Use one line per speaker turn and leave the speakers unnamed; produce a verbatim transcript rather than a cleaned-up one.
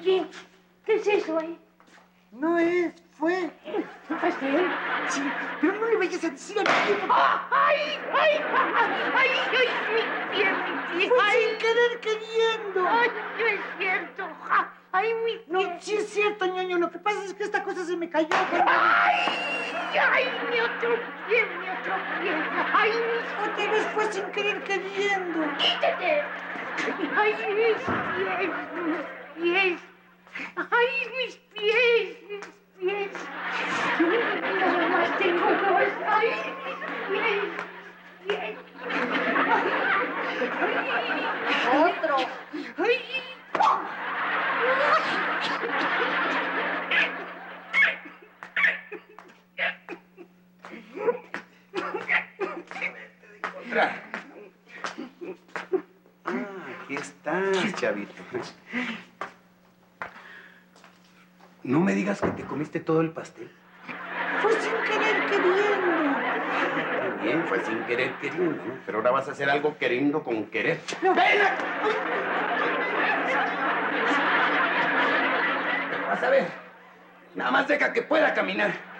Oye, ¿qué es eso, eh?
No es, fue.
¿Un pastel?
Sí, pero no le vayas a decir a nadie.
¡Ay, ay, ay, ay, ay, mi pie, mi pie!
Fue
¡Ay!
sin querer queriendo.
¡Ay, no es cierto! Ja, ¡ay, mi pie!
No, sí es cierto, ñoño. Lo que pasa es que esta cosa se me cayó.
¡Ay! ¡Ay, mi otro pie, mi otro pie! ¡Ay, mis...
Otra vez fue sin querer queriendo.
¡Quítate! ¡Ay, mis pies, mis pies! ¡Ay, mis pies, mis pies! Nada más tengo dos. ¡Ay, mis pies, pies! ¡Ay!
Otro.
¡Ay!
Ah, aquí estás, chavito. No me digas que te comiste todo el pastel.
Fue sin querer queriendo.
Muy bien, fue sin querer queriendo, ¿no? Pero ahora vas a hacer algo queriendo con querer.
No.
¡Ven! Pero vas a ver. Nada más deja que pueda caminar.